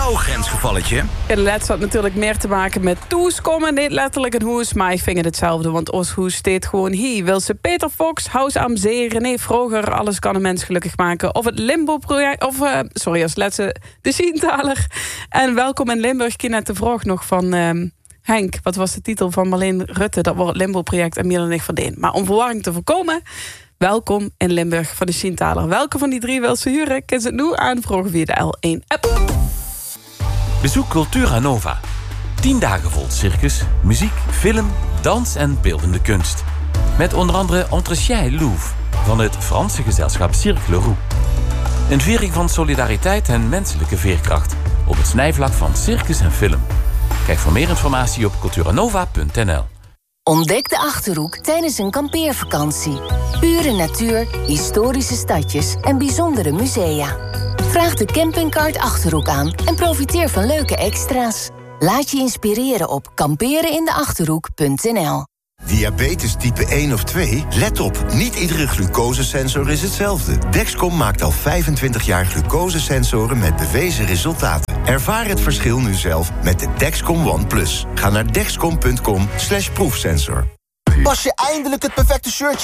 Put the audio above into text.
jouw grensgevalletje? Ja, de laatste had natuurlijk meer te maken met toeskomen. Niet letterlijk een hoes, maar ik vind hetzelfde. Want ons hoes steekt gewoon hier. Wil ze Peter Fox, House am Zee, René Vroger... Alles kan een mens gelukkig maken. Of het Limbo-project... als laatste de Sientaler. En welkom in Limburg. Ik ken net de vraag nog van... Henk, wat was de titel van Marleen Rutte? Dat wordt het Limbo-project en Miel en ik verdien. Maar om verwarring te voorkomen... Welkom in Limburg van de Sientaler. Welke van die 3 wil ze huren? Kun ze het nu aanvragen via de L1-app. Bezoek Cultura Nova. 10 dagen vol circus, muziek, film, dans en beeldende kunst. Met onder andere Entretien Louvre van het Franse gezelschap Cirque Leroux. Een viering van solidariteit en menselijke veerkracht... op het snijvlak van circus en film. Kijk voor meer informatie op culturanova.nl. Ontdek de Achterhoek tijdens een kampeervakantie. Pure natuur, historische stadjes en bijzondere musea. Vraag de campingkaart Achterhoek aan en profiteer van leuke extra's. Laat je inspireren op kamperenindeachterhoek.nl. Diabetes type 1 of 2? Let op, niet iedere glucosesensor is hetzelfde. Dexcom maakt al 25 jaar glucosesensoren met bewezen resultaten. Ervaar het verschil nu zelf met de Dexcom One Plus. Ga naar dexcom.com/proefsensor. Pas je eindelijk het perfecte shirtje